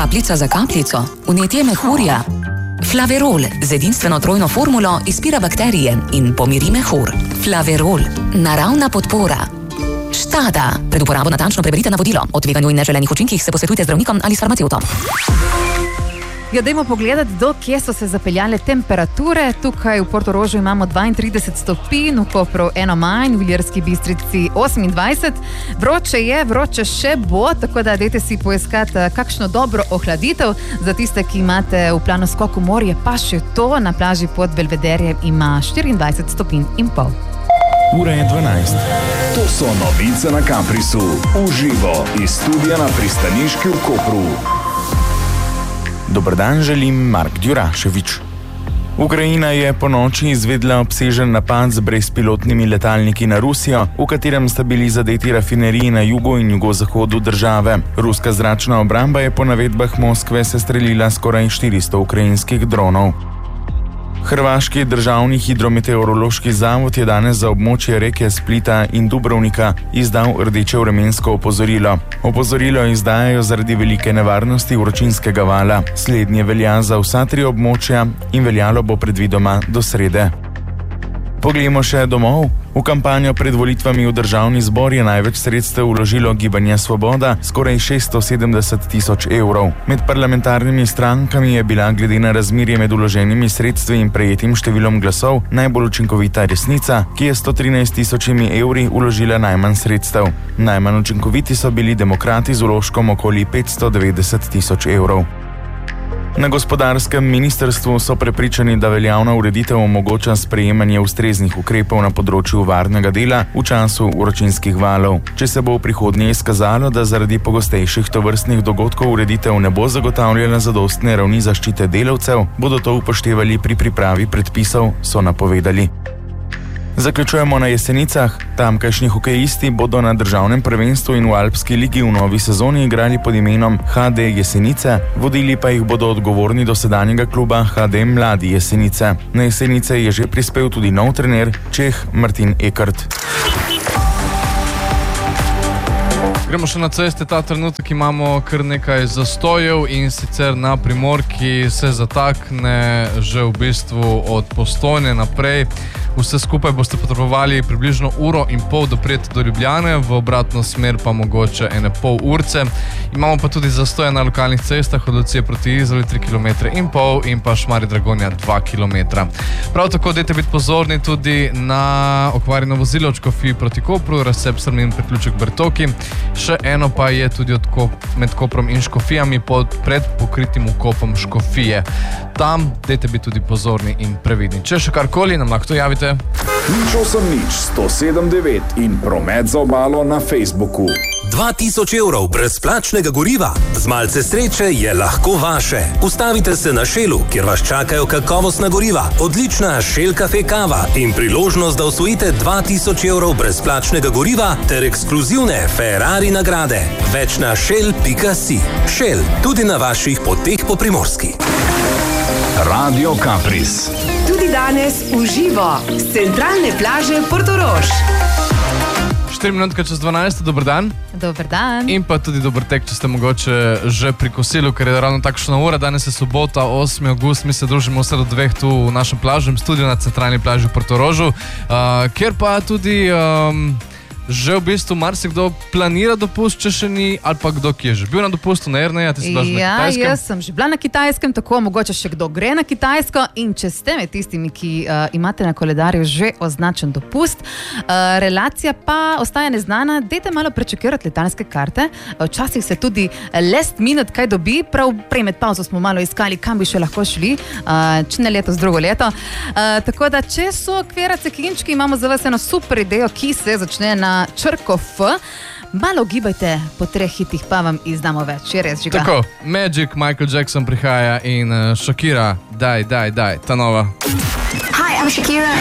Kapljica za kapljico, vnetje mehurja. Flaverol z edinstveno trojno formulo izpira bakterije in pomiri mehur. Flaverol, naravna podpora. Štada. Pred uporabo natančno preberite navodilo. O tveganju in neželenih učinkih se posvetujte z zdravnikom ali s farmacevtom. Ja, dajmo pogledati, do kje so se zapeljale temperature. Tukaj v Portorožu imamo 32 stopinj, v Kopru eno manj, v Ilirski Bistrici 28. Vroče je, vroče še bo, tako da dajte si poiskati kakšno dobro ohladitev. Za tiste, ki imate v planu skok v morje, pa še to, na plaži pod Belvederjem ima 24 stopinj in pol. Ura je 12. To so novice na Kaprisu. Uživo iz studia na pristaniški v Kopru. Dober dan, želim Mark Djuraševič. Ukrajina je po noči izvedla obsežen napad z brezpilotnimi letalniki na Rusijo, v katerem sta bili zadeti rafineriji na jugu in jugozahodu države. Ruska zračna obramba je po navedbah Moskve sestrelila skoraj 400 ukrajinskih dronov. Hrvaški državni hidrometeorološki zavod je danes za območje reke Splita in Dubrovnika izdal rdeče vremensko opozorilo. Opozorilo izdajajo zaradi velike nevarnosti vročinskega vala. Slednje velja za vsa 3 območja in veljalo bo predvidoma do srede. Poglejmo še domov. V kampanjo pred volitvami v državni zbor je največ sredstev vložilo Gibanje Svoboda, skoraj 670 000 evrov. Med parlamentarnimi strankami je bila glede na razmerje med vloženimi sredstvi in prejetim številom glasov najbolj učinkovita Resnica, ki je 113 000 evri vložila najmanj sredstev. Najmanj učinkoviti so bili Demokrati z vložkom okoli 590 000 evrov. Na gospodarskem ministrstvu so prepričani, da veljavna ureditev omogoča sprejemanje ustreznih ukrepov na področju varnega dela v času vročinskih valov. Če se bo v prihodnje izkazalo, da zaradi pogostejših tovrstnih dogodkov ureditev ne bo zagotavljala zadostne ravni zaščite delavcev, bodo to upoštevali pri pripravi predpisov, so napovedali. Zaključujemo na Jesenicah. Tamkajšnji hokejisti bodo na državnem prvenstvu in v Alpski ligi v novi sezoni igrali pod imenom HD Jesenice, vodili pa jih bodo odgovorni dosedanjega kluba HD Mladi Jesenice. Na Jesenice je že prispel tudi nov trener, Čeh Martin Ekert. Gremo še na ceste, ta trenutek imamo kar nekaj zastojev in sicer na Primorki se zatakne že v bistvu od Postojne naprej. Vse skupaj boste potrebovali približno 1,5 ure dopreti do Ljubljane, v obratno smer pa mogoče 1,5 urce. Imamo pa tudi zastoje na lokalnih cestah od Lucije proti Izoli 3,5 km in pa Šmarje-Dragonja 2 km. Prav tako dajte biti pozorni tudi na okvarjeno vozilo od Škofij proti Kopru, razcep Strmin, priključek Bertoki. Še eno pa je tudi med Koprom in Škofijami pred pokritim vkopom Škofije. Tam dajte biti tudi pozorni in previdni. Če še karkoli, nam lahko javite. Nič 107,9 in promet za obalo na Facebooku. 2000 evrov brezplačnega goriva. Z malce sreče je lahko vaše. Ustavite se na Shellu, kjer vas čakajo kakovostna goriva, odlična Shell Cafe kava in priložnost, da osvojite 2000 evrov brezplačnega goriva ter ekskluzivne Ferrari nagrade. Več na shell.si. Shell, tudi na vaših poteh po Primorski. Radio Kapris. Tudi danes uživo z centralne plaže Portorož. 4 minutke čez 12, dober dan. Dober dan. In pa tudi dober tek, če ste mogoče že pri kosilu, ker je ravno takšna ura. Danes je sobota, 8. avgust, mi se družimo vse do 2 tu v našem plažnem studiu na centralni plaži v Portorožu, kjer pa tudi že v bistvu marsikdo planira dopust, če še ni, ali pa kdo, ki je že bil na dopustu, na Erneja, ti si bila že na Kitajskem? Ja, jaz sem že bila na Kitajskem, tako mogoče še kdo gre na Kitajsko in če ste med tistimi, ki imate na koledarju že označen dopust, relacija pa ostaja neznana, dajte malo prečekirati letalske karte, včasih se tudi last minute kaj dobi, prav prej med pauzo smo malo iskali, kam bi še lahko šli, če ne letos, drugo leto, tako da če so kverace klinčki, imamo za vas eno super idejo, ki se začne na črko F. Malo gibajte po 3 hitih, pa vam izdamo več. Je res, Žiga? Tako, Magic, Michael Jackson prihaja in Shakira, daj, ta nova. Hi, I'm Shakira.